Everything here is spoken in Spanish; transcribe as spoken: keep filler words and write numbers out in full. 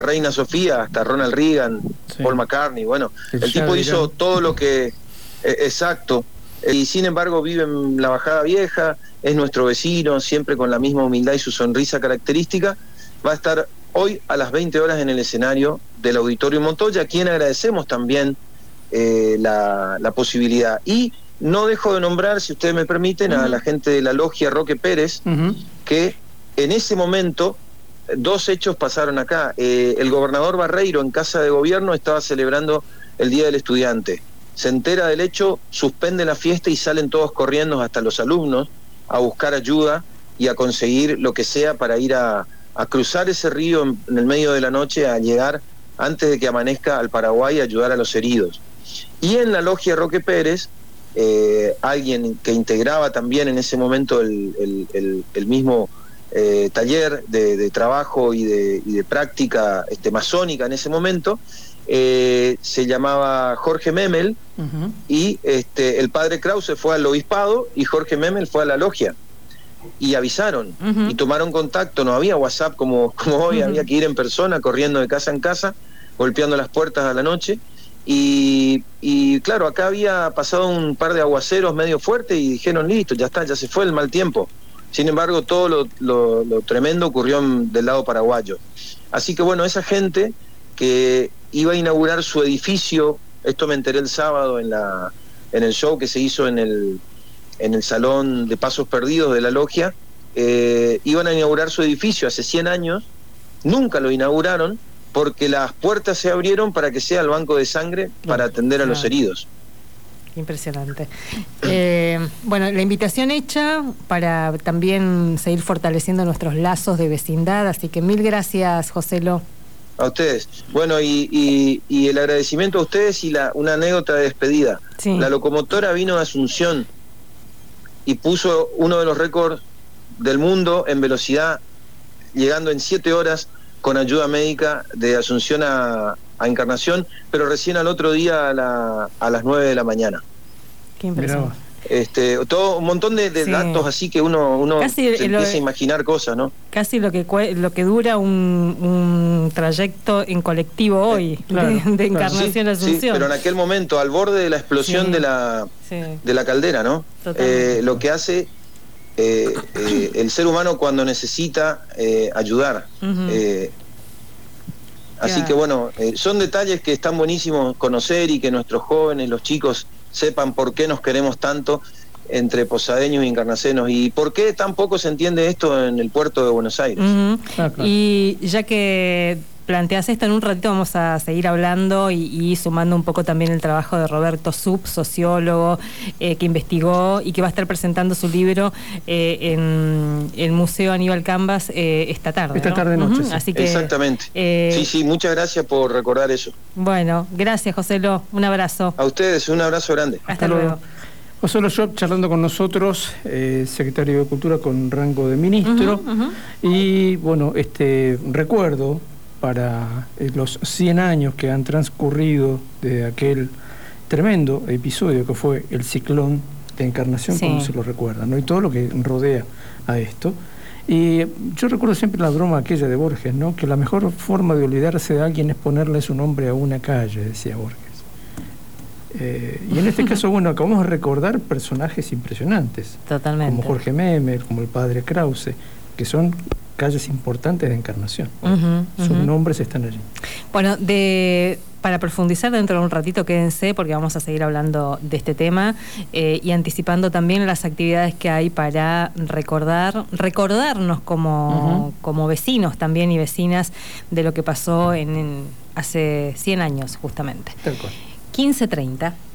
Reina Sofía hasta Ronald Reagan, sí. Paul McCartney, bueno, el, el tipo hizo todo lo que... Eh, exacto, y sin embargo vive en la Bajada Vieja, es nuestro vecino, siempre con la misma humildad y su sonrisa característica. Va a estar hoy a las veinte horas en el escenario del Auditorio Montoya, a quien agradecemos también eh, la, la posibilidad. Y no dejo de nombrar, si ustedes me permiten, uh-huh. a la gente de la logia Roque Pérez, uh-huh. que en ese momento dos hechos pasaron acá. Eh, el gobernador Barreiro en Casa de Gobierno estaba celebrando el Día del Estudiante. Se entera del hecho, suspende la fiesta y salen todos corriendo, hasta los alumnos, a buscar ayuda y a conseguir lo que sea para ir a, a cruzar ese río en, en el medio de la noche, a llegar antes de que amanezca al Paraguay a ayudar a los heridos. Y en la logia Roque Pérez, eh, alguien que integraba también en ese momento el, el, el, el mismo eh, taller de, de trabajo y de, y de práctica este, masónica en ese momento, Eh, se llamaba Jorge Memel, uh-huh. y este, el padre Krause fue al obispado y Jorge Memel fue a la logia y avisaron, uh-huh. y tomaron contacto. No había WhatsApp como, como hoy, uh-huh. había que ir en persona, corriendo de casa en casa, golpeando las puertas a la noche. Y, y claro, acá había pasado un par de aguaceros medio fuertes y dijeron, listo, ya está, ya se fue el mal tiempo. Sin embargo, todo lo, lo, lo tremendo ocurrió en, del lado paraguayo. Así que bueno, esa gente que iba a inaugurar su edificio, esto me enteré el sábado en la en el show que se hizo en el en el Salón de Pasos Perdidos de la logia, eh, iban a inaugurar su edificio hace cien años, nunca lo inauguraron porque las puertas se abrieron para que sea el banco de sangre para atender a los heridos. Impresionante. Eh, bueno, la invitación hecha para también seguir fortaleciendo nuestros lazos de vecindad, así que mil gracias, Joselo. A ustedes. Bueno, y, y, y el agradecimiento a ustedes y la, una anécdota de despedida. Sí. La locomotora vino de Asunción y puso uno de los récords del mundo en velocidad, llegando en siete horas con ayuda médica de Asunción a, a Encarnación, pero recién al otro día a, la, a las nueve de la mañana. Qué impresionante. Este, todo un montón de, de sí. datos así que uno, uno se lo, empieza a imaginar cosas, ¿no? Casi lo que lo que dura un, un trayecto en colectivo hoy, eh, claro, de, de Encarnación claro. a Asunción. Sí, pero en aquel momento, al borde de la explosión sí. de la sí. de la caldera, ¿no? Eh, lo que hace eh, eh, el ser humano cuando necesita eh, ayudar. Uh-huh. eh, así yeah. que bueno, eh, son detalles que están buenísimos conocer y que nuestros jóvenes, los chicos, sepan por qué nos queremos tanto entre posadeños y encarnacenos y por qué tan poco se entiende esto en el puerto de Buenos Aires. Uh-huh. Ah, claro. Y ya que planteas esto, en un ratito vamos a seguir hablando y, y sumando un poco también el trabajo de Roberto Sub, sociólogo, eh, que investigó y que va a estar presentando su libro eh, en el Museo Aníbal Cambas eh, esta tarde. Esta ¿no? tarde noche. Uh-huh. Sí. Así que, exactamente. Eh, sí, sí, muchas gracias por recordar eso. Bueno, gracias, Joselo. Un abrazo. A ustedes, un abrazo grande. Hasta, Hasta luego. luego. Joselo Schock charlando con nosotros, eh, secretario de Cultura con rango de ministro. Uh-huh, uh-huh. Y bueno, este recuerdo para los cien años que han transcurrido de aquel tremendo episodio que fue el ciclón de Encarnación, sí. como se lo recuerda, ¿no? Y todo lo que rodea a esto. Y yo recuerdo siempre la broma aquella de Borges, ¿no? Que la mejor forma de olvidarse de alguien es ponerle su nombre a una calle, decía Borges. Eh, y en este caso, bueno, acabamos de recordar personajes impresionantes. Totalmente. Como Jorge Memel, como el padre Krause, que son calles importantes de Encarnación. Uh-huh, sus uh-huh. nombres están allí. Bueno, de para profundizar dentro de un ratito, quédense porque vamos a seguir hablando de este tema eh, y anticipando también las actividades que hay para recordar, recordarnos como, uh-huh. como vecinos también y vecinas de lo que pasó en, en hace cien años justamente. Tal cual. quince treinta.